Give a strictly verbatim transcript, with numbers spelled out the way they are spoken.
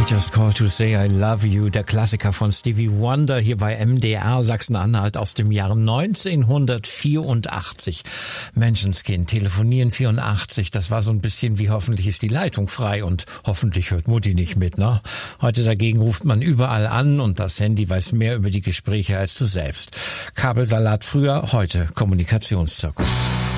Just Call to Say I Love You, der Klassiker von Stevie Wonder hier bei M D R Sachsen-Anhalt aus dem Jahr neunzehnhundertvierundachtzig. Menschenskind, telefonieren vierundachtzig, das war so ein bisschen wie hoffentlich ist die Leitung frei und hoffentlich hört Mutti nicht mit, ne? Heute dagegen ruft man überall an und das Handy weiß mehr über die Gespräche als du selbst. Kabelsalat früher, heute Kommunikationszirkus.